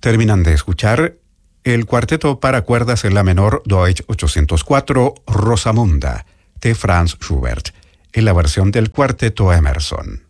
Terminan de escuchar el cuarteto para cuerdas en la menor Deutsch 804 Rosamunda de Franz Schubert, en la versión del cuarteto Emerson.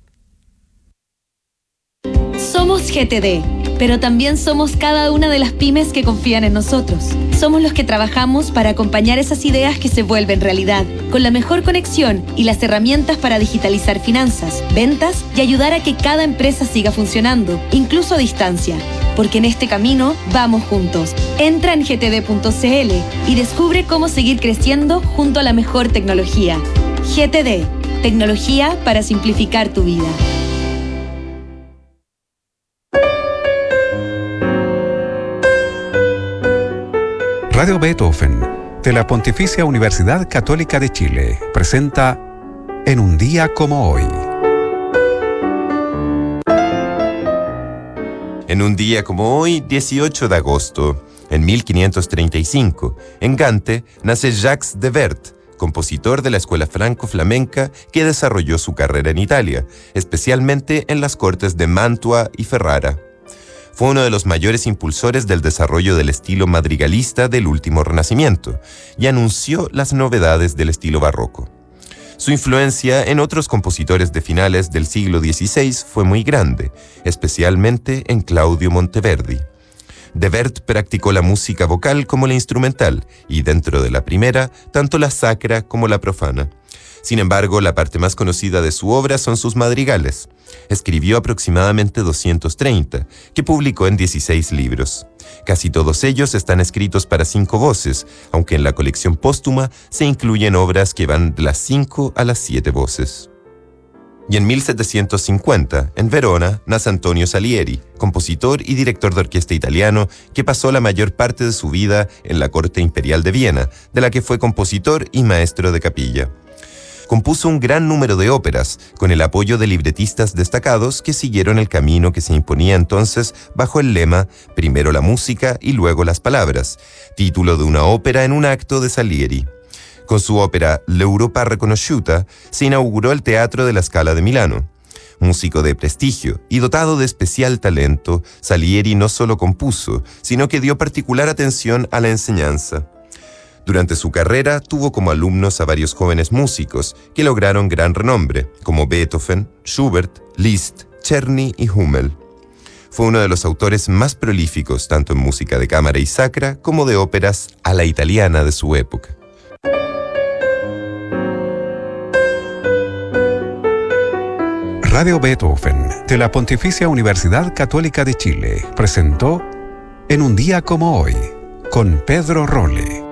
Somos GTD, pero también somos cada una de las pymes que confían en nosotros. Somos los que trabajamos para acompañar esas ideas que se vuelven realidad, con la mejor conexión y las herramientas para digitalizar finanzas, ventas y ayudar a que cada empresa siga funcionando, incluso a distancia. Porque en este camino vamos juntos. Entra en gtd.cl y descubre cómo seguir creciendo junto a la mejor tecnología. GTD, tecnología para simplificar tu vida. Radio Beethoven, de la Pontificia Universidad Católica de Chile, presenta En un día como hoy. En un día como hoy, 18 de agosto, en 1535, en Gante, nace Jacques de Wert, compositor de la escuela franco-flamenca que desarrolló su carrera en Italia, especialmente en las cortes de Mantua y Ferrara. Fue uno de los mayores impulsores del desarrollo del estilo madrigalista del último Renacimiento y anunció las novedades del estilo barroco. Su influencia en otros compositores de finales del siglo XVI fue muy grande, especialmente en Claudio Monteverdi. De Wert practicó la música vocal como la instrumental y dentro de la primera, tanto la sacra como la profana. Sin embargo, la parte más conocida de su obra son sus madrigales. Escribió aproximadamente 230, que publicó en 16 libros. Casi todos ellos están escritos para 5 voces, aunque en la colección póstuma se incluyen obras que van de las 5 a las 7 voces. Y en 1750, en Verona, nace Antonio Salieri, compositor y director de orquesta italiano que pasó la mayor parte de su vida en la corte imperial de Viena, de la que fue compositor y maestro de capilla. Compuso un gran número de óperas, con el apoyo de libretistas destacados que siguieron el camino que se imponía entonces bajo el lema «Primero la música y luego las palabras», título de una ópera en un acto de Salieri. Con su ópera L'Europa Riconosciuta se inauguró el Teatro de la Scala de Milano. Músico de prestigio y dotado de especial talento, Salieri no solo compuso, sino que dio particular atención a la enseñanza. Durante su carrera tuvo como alumnos a varios jóvenes músicos que lograron gran renombre, como Beethoven, Schubert, Liszt, Czerny y Hummel. Fue uno de los autores más prolíficos tanto en música de cámara y sacra como de óperas a la italiana de su época. Radio Beethoven, de la Pontificia Universidad Católica de Chile, presentó En un día como hoy, con Pedro Rolle.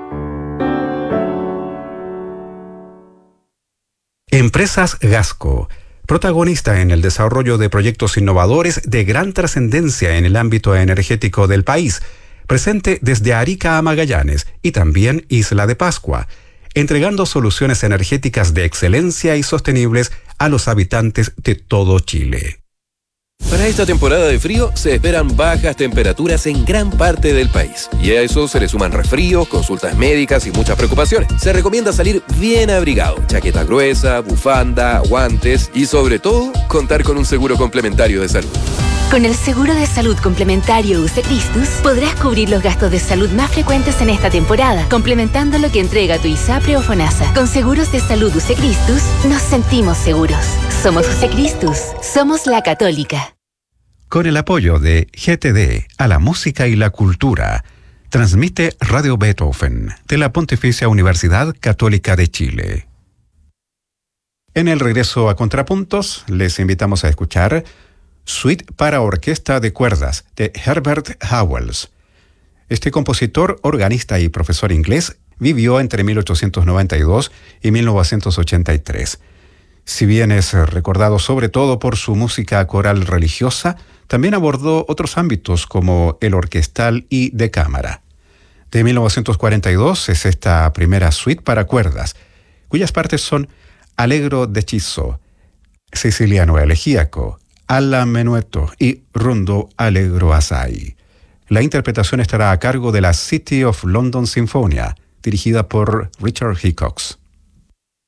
Empresas Gasco, protagonista en el desarrollo de proyectos innovadores de gran trascendencia en el ámbito energético del país, presente desde Arica a Magallanes y también Isla de Pascua, entregando soluciones energéticas de excelencia y sostenibles a los habitantes de todo Chile. Para esta temporada de frío se esperan bajas temperaturas en gran parte del país. Y a eso se le suman resfríos, consultas médicas y muchas preocupaciones. Se recomienda salir bien abrigado, chaqueta gruesa, bufanda, guantes y sobre todo, contar con un seguro complementario de salud. Con el seguro de salud complementario UC Christus podrás cubrir los gastos de salud más frecuentes en esta temporada, complementando lo que entrega tu ISAPRE o FONASA. Con seguros de salud UC Christus nos sentimos seguros. Somos UC Christus, somos la Católica. Con el apoyo de GTD a la música y la cultura, transmite Radio Beethoven de la Pontificia Universidad Católica de Chile. En el regreso a Contrapuntos, les invitamos a escuchar Suite para orquesta de cuerdas de Herbert Howells. Este compositor, organista y profesor inglés vivió entre 1892 y 1983. Si bien es recordado sobre todo por su música coral religiosa, también abordó otros ámbitos como el orquestal y de cámara. De 1942 es esta primera suite para cuerdas, cuyas partes son Allegro deciso, Siciliano elegíaco, Alla menuetto y Rondo allegro assai. La interpretación estará a cargo de la City of London Sinfonia, dirigida por Richard Hickox.